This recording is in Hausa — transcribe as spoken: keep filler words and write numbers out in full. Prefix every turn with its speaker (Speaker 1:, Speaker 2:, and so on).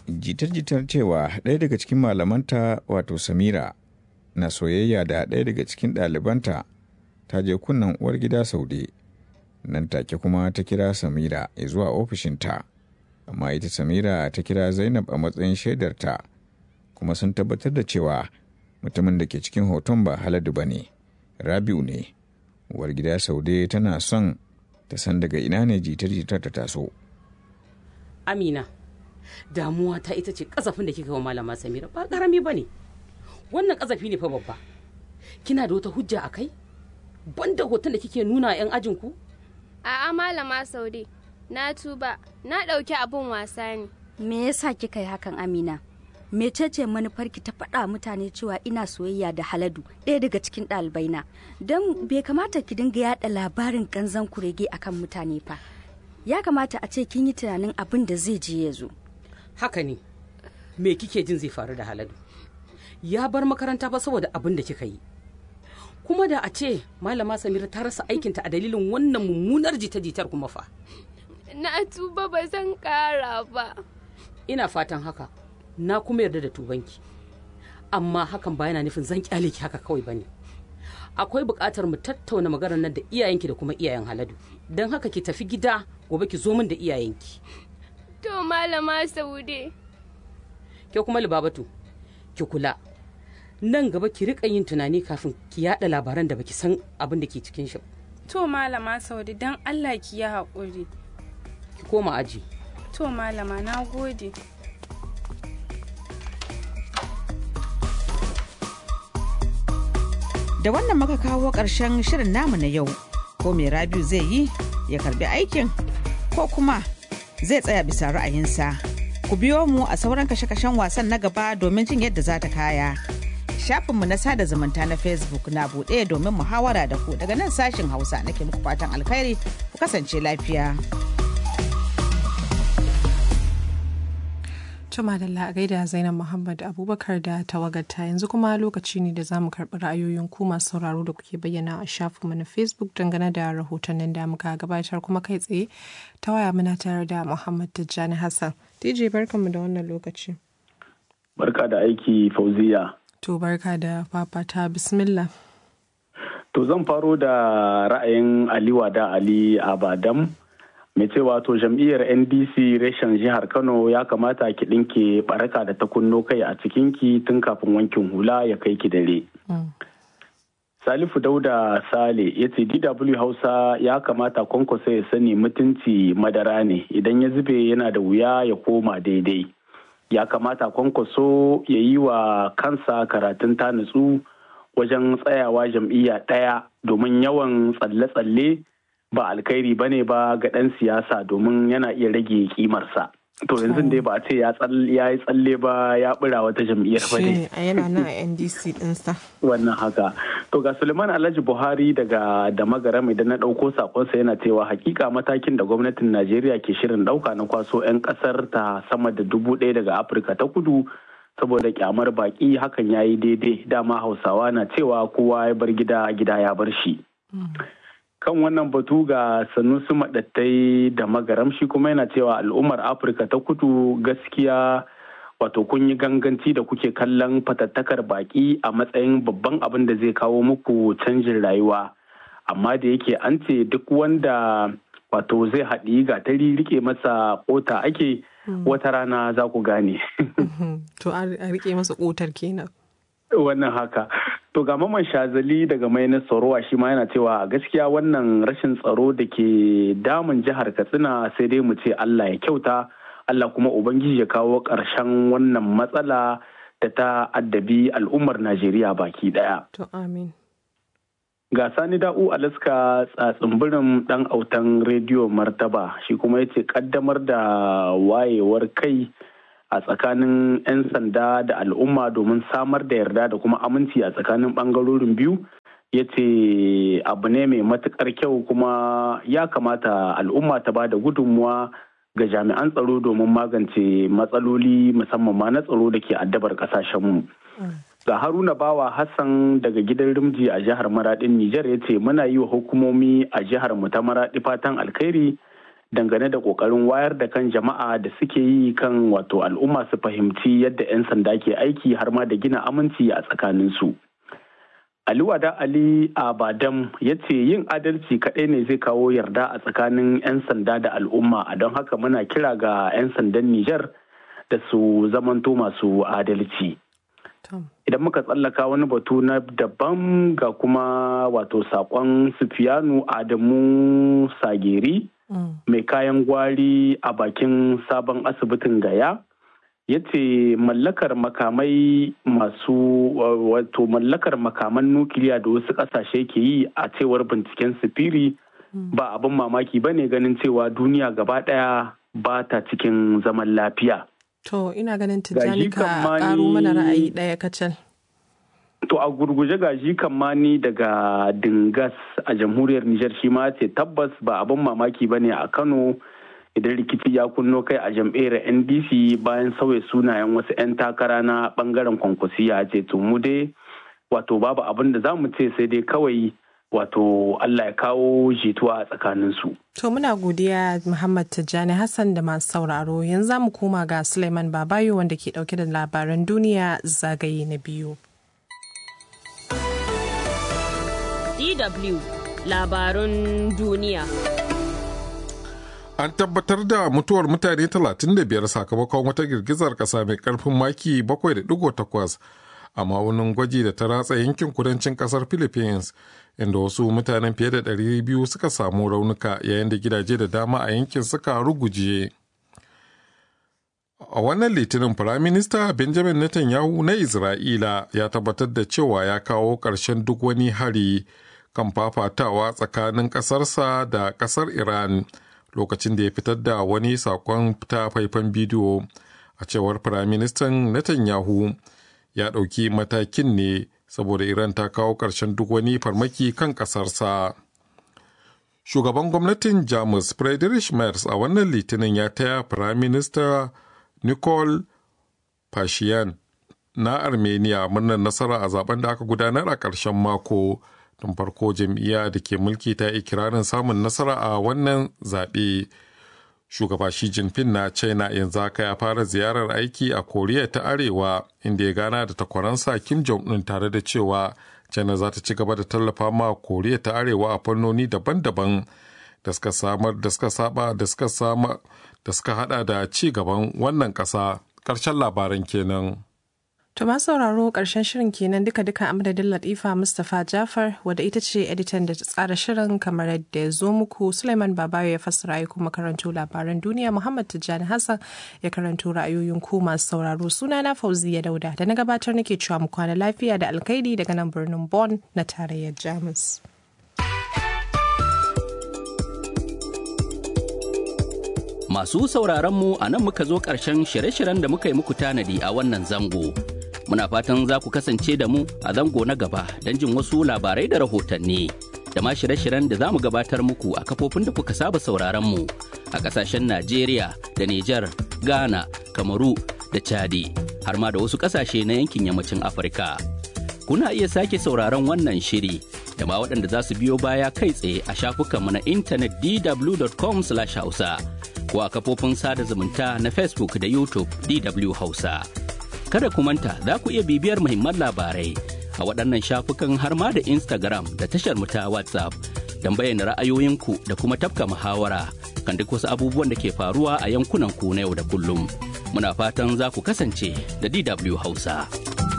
Speaker 1: Jitar-jitar cewa ɗaya daga cikin malamanta wato Samira na soyayya da ɗaya daga cikin ɗalibanta ta je kunnen uwar gida Saude. Nan take kuma ta kira Samira zuwa ofishinta, amma ita Samira ta kira Zainab a matsayin shaidarta, kuma sun tabbatar da cewa mutumin da ke cikin hoton ba Haladu ba ne, Rabi'u ne. Uwar gida Saude tana son ta san daga ina ne jitar-jitar ta taso.
Speaker 2: Amina, damuwa ta ita ce kasafin da kika wa malama Samira ba karami ba ne. Wannan kasafi ne fa babba. Kina da wata hujja a kai? Banda hoton da kike nuna yan ajinku?
Speaker 3: A'a malama Saude, na tuba, na ɗauki abun wasa ne.
Speaker 4: Me yasa kika yi hakan Amina? Mecece manufarki ta faɗa mutane cewa ina soyayya da Haladu, ɗaya daga cikin ɗalibaina? Don bai kamata ki dinga yaɗa labarin ƙanzan kurege akan mutane fa. Ya kamata a ce kin yi tunanin abin da zai je ya zo.
Speaker 2: Haka ne. Me kike jin zai faru da Haladu? Ya bar makaranta ba saboda abin da kika yi. Kuma da a ce malama Samira ta rasa aikinta a dalilin wannan mummunar jita-jitar kuma fa.
Speaker 3: Na tuba ba zan ƙara ba.
Speaker 2: Ina fatan haka. Na kuma yarda da tubanki, amma hakan ba yana nufin zan kyale ki haka kawai bane. Akwai buƙatar mu tattauna maganar nan da iyayenki da kuma iyayen Haladu. Don haka ki tafi gida gobe ki zo min da iyayenki.
Speaker 3: To malama Saude.
Speaker 2: Ke kuma Libabatu, ki kula. Nan gaba ki rika yin tunani kafin ki yada labaran da baki san abin da ke cikin shi.
Speaker 5: To malama Saude, dan Allah ki yi haƙuri.
Speaker 2: Ki koma aji.
Speaker 5: To malama, na gode.
Speaker 6: Da wannan muka kawo ƙarshen shirin namu na yau. Ko mai Rabiu zai yi ya karbi aikin ko kuma zai tsaya bisa ra'ayinsa. Ku biyo mu a sauran kashe-kashen wasan na gaba domin jin yadda za ta kaya. Shafinmu na sada zumunta na Facebook na buɗe domin muhawara da ku daga nan sashin Hausa. Nake muku fatan alkhairi, ku kasance lafiya.
Speaker 7: Tuma da gaida Zainab Muhammad Abubakar da tawagarta. Yanzu kuma lokaci ne da za mu karɓi ra'ayoyin ku masu sauraro da kuke bayyana a shafinmu na Facebook dangane da rahotannin da muka gabatar, kuma kai tsaye ta waya muna tare da Muhammad Tijjani Hassan. D J barkanmu da wannan lokaci.
Speaker 8: Barka da aiki Fauziya.
Speaker 7: To barka da fafata, bismillah.
Speaker 8: To zan faro da ra'ayin Aliwa da Ali Abadam. mai cewa to jam'iyyar N D C reshen jihar Kano ya kamata ki ɗinke baraka da ta kunno kai a cikinki tun kafin wankin hula ya kai ki dare. Mm. Salifu Dauda Sale ya ce D W Hausa ya kamata Kwankwaso ya sani mutunci madara ne, idan ya zube yana da wuya ya koma daidai. Ya kamata Kwankwaso ya yi wa kansa karatun ta nutsu wajen tsayawa jam'iyya ɗaya, domin yawan tsalle-tsalle ba alkhairi ba ne ba ga ɗan siyasa, domin yana iya rage kimarsa. To yanzu dai ba a ce ya yi tsalle ba ya bura wata jam'iyyar ba ne.
Speaker 7: A yana nan a N D C ɗinsa.
Speaker 8: Wannan haka. To ga Suleiman Alhaji Buhari daga da magaram idan na ɗauko sakonsa yana cewa hakika matakin da gwamnatin Najeriya ke shirin ɗauka na kwaso 'yan ƙasar ta sama da dubu ɗaya daga Afirka ta kudu saboda kyamar baƙi, hakan ya yi daidai. Dama Hausawa na cewa kowa ya bar gida gida ya bar shi. Kan wannan batu ga Sanusi Maɗattai da magaram, shi kuma yana cewa al'ummar Afirka ta kudu gaskiya wato kun yi ganganci da kuke kallon fatattakar baki a matsayin babban abin da zai kawo muku canjin rayuwa. Amma da yake an ce duk wanda wato zai haɗi gatari rike masa ƙota ake, wata rana za ku gane.
Speaker 7: To a rike masa ƙotar kenan.
Speaker 8: Wannan haka. To ga Maman Shazali daga mai na Sorowa, shi ma yana cewa gaskiya wannan rashin tsaro da ke damun jihar Katsina sai dai mu ce Allah ya kyauta, Allah kuma Ubangiji ya kawo ƙarshen wannan matsala da ta addabi al'ummar Najeriya baki ɗaya.
Speaker 7: To amin.
Speaker 8: Ga Sani Da'u Alaska tsatsimbirin ɗan autan rediyo Martaba, shi kuma ya ce ƙaddamar da wayewar kai a tsakanin 'yan sanda da al'umma domin samar da yarda da kuma aminci a tsakanin ɓangarorin biyu, ya ce abu ne mai matuƙar kyau, kuma ya kamata al'umma ta ba da gudunmuwa ga jami'an tsaro domin magance matsaloli musamman ma na tsaro da ke addabar ƙasashenmu. Ga Haruna Bawa Hassan daga gidan Rimji a jihar Maraɗin Nijar, ya ce muna yi wa hukumomi a jihar mu ta Maraɗi fatan alkhairi dangane da kokarin wayar da kan jama'a da suke yi kan wato al'umma su fahimci yadda 'yan sanda ke aiki har ma da gina aminci a tsakaninsu. Ali Wada Ali Abadam ya ce yin adalci kaɗai ne zai kawo yarda a tsakanin 'yan sanda da al'umma, a don haka muna kira ga 'yan sandan Nijar da su zamanto masu adalci. Idan muka tsallaka wani batu na daban ga kuma wato saƙon Sufiyanu Adamu Sageri mm. mai kayan gwari a bakin sabon asibitin Gaya. Ya ce mallakar makamai masu wato mallakar makaman nukiliya da wasu kasashe ke yi a cewar binciken sifiri ba abin mamaki ba ne ganin cewa duniya gaba daya ba ta cikin zaman lafiya.
Speaker 7: To ina ganin Tijjani ka karo mana ra'ayi daya kacal.
Speaker 8: To a gurguje gaji kammani daga Dingas a jamhuriyar Nijar shi ma ce tabbas ba abin mamaki ba ne a Kano idan rikici ya kunno kai a jam'iyyar N D C bayan sauya sunayen wasu 'yan takara na bangaren kwankwasiya ce to mu dai wato babu abin da za mu ce sai dai kawai wato Allah ya kawo jituwa a tsakaninsu.
Speaker 7: To muna godiya Muhammad Tijjani Hassan da masu sauraro, yanzu za mu koma ga Suleiman Babayo wanda ke dauke da labaran duniya zagaye na biyu.
Speaker 9: D W labarun duniya.
Speaker 10: An tabbatar da mutuwar mutane talatin da biyar sakamakon wata girgizar ƙasa mai ƙarfin maki bakwai da digo takwas a ma'aunin gwaji da ta ratsa yankin kudancin ƙasar Philippines, inda wasu mutanen fiye da ɗari biyu suka samu raunuka yayin da gidaje da dama a yankin suka ruguje. A wannan litinin Firaminista Benjamin Netanyahu na Isra'ila ya tabbatar da cewa ya kawo ƙarshen duk wani hari kan fafatawa tsakanin ƙasarsa da ƙasar Iran. Lokacin da ya fitar da wani sakon ta faifan bidiyo, a cewar Firaministan Netanyahu ya ɗauki matakin ne saboda Iran ta kawo ƙarshen duk wani farmaki kan ƙasarsa. Shugaban gwamnatin Jamus Friedrich Merz a wannan litinin ya taya Firaminista Nikol Pashinyan na Armenia murnar nasara a zaben da aka gudanar a ƙarshen mako. Tun farko jam'iyya da ke mulki ta ikirarin samun nasara a wannan zaɓe. Shugaba Xi Jinping na China yanzu haka ya fara ziyarar aiki a Koriya ta Arewa, inda ya gana da takwaransa Kim Jong-un tare da cewa China za ta ci gaba da tallafa ma Koriya ta Arewa a fannoni daban-daban da suka samar da suka saba da suka sama da suka hada da ci gaban wannan ƙasa. Ƙarshen labaran kenan.
Speaker 7: To masu sauraro ƙarshen shirin kenan duka-duka a madadin Latifa Mustapha Jafar wadda ita ce editan da ta tsara shirin kamar yadda ya zo muku. Suleiman Babayo ya fassara ya kuma karanto labaran duniya. Muhammad Tijjani Hassan ya karanto ra'ayoyin ku masu sauraro. Sunana Fauziya Dauda da na gabatar nake cewa mu kwana lafiya da alkhairi daga nan birnin Bonn na tarayyar Jamus.
Speaker 11: Masu sauraron mu a nan muka zo ƙarshen shirye-shiryen da muka yi muku tanadi a wannan zango. Muna fatan za ku kasance da mu a zango na gaba don jin wasu labarai da rahotanni da ma shirye-shiryen da za mu gabatar muku a kafofin da kuka saba sauraron mu a ƙasashen Najeriya da Nijar, Ghana, Kamaru da Chadi har ma da wasu ƙasashe na yankin yammacin Afirka. Kuna iya sake sauraron wannan shiri da ma waɗanda za su biyo baya kai tsaye a shafukanmu na intanet d w dot com slash hausa ko a kafofin sada zumunta na Facebook da YouTube D W Hausa. Kada ku manta za ku iya bibiyar muhimman labarai a waɗannan shafukan har ma da Instagram da tashar mu ta WhatsApp don bayyana ra'ayoyinku da kuma tafka muhawara kan duk wasu abubuwan da ke faruwa a yankunan ku na yau da kullum. Muna fatan za ku kasance da D W Hausa.